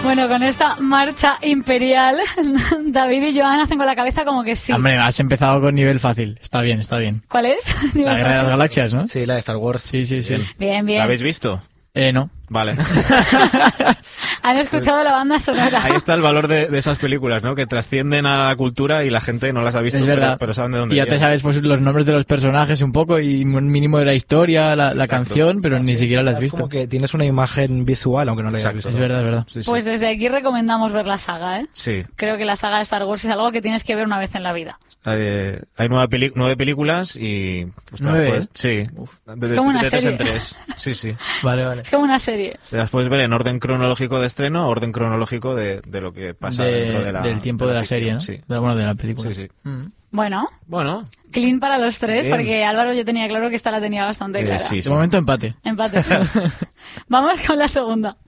Bueno, con esta marcha imperial, David y Joan hacen con la cabeza como que sí. Hombre, has empezado con nivel fácil. Está bien, está bien. ¿Cuál es? La Guerra de las Galaxias, ¿no? Sí, la de Star Wars. Sí, sí, sí. Bien, bien. ¿La habéis visto? No. Vale. Han escuchado la banda sonora. Ahí está el valor de esas películas, ¿no? Que trascienden a la cultura y la gente no las ha visto, Es verdad. pero saben de dónde Y ya te vienen. sabes pues los nombres de los personajes un poco y un mínimo de la historia, la canción, pero ni siquiera la has Es visto. como que tienes una imagen visual, aunque no la hayas Exacto. visto. Es verdad, es verdad. Sí, sí. Pues desde aquí recomendamos ver la saga, ¿eh? Sí. Creo que la saga de Star Wars es algo que tienes que ver una vez en la vida. Hay 9 películas y... Pues, 9, pues, ¿eh? sí. Es como una de 3 en serie. 3. Sí, sí. Vale, vale. Es como una serie. Te las puedes ver en orden cronológico de estreno, orden cronológico de lo que pasa dentro de Del tiempo de la ficción, serie, ¿no? Sí. Bueno, de la película. Sí, sí. Bueno, Bueno, clean para los tres, Bien. porque Álvaro yo tenía claro que esta la tenía bastante clara. sí, De sí. momento empate. Empate. Vamos con la segunda.